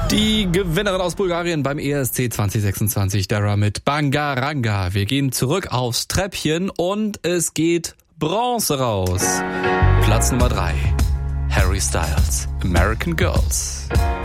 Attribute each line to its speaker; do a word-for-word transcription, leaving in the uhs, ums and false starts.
Speaker 1: Die Gewinnerin aus Bulgarien beim E S C zwanzig sechsundzwanzig, Dara mit Bangaranga. Wir gehen zurück aufs Treppchen und es geht Bronze raus. Platz Nummer drei, Harry Styles, American Girls.